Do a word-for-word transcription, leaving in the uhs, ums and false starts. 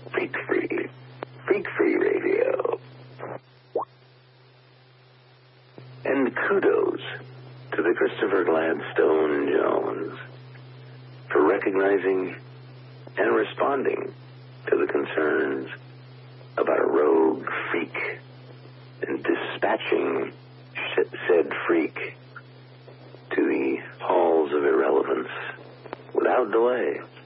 Freak Free. Freak Free Radio. And kudos to the Christopher Gladstone Jones for recognizing and responding to the concerns about a rogue freak and dispatching said freak to the halls of irrelevance without delay.